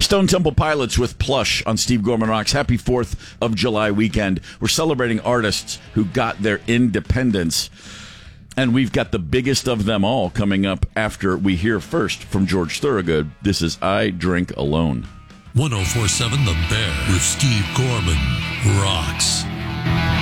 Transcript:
Stone Temple Pilots with Plush on Steve Gorman Rocks. Happy 4th of July weekend. We're celebrating artists who got their independence. And we've got the biggest of them all coming up after we hear first from George Thorogood. This is I Drink Alone. 104.7 The Bear with Steve Gorman Rocks.